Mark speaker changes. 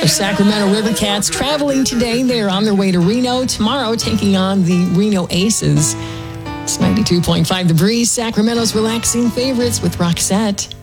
Speaker 1: The Sacramento River Cats traveling today. They're on their way to Reno. Tomorrow, taking on the Reno Aces. It's 92.5 The Breeze, Sacramento's relaxing favorites with Roxette.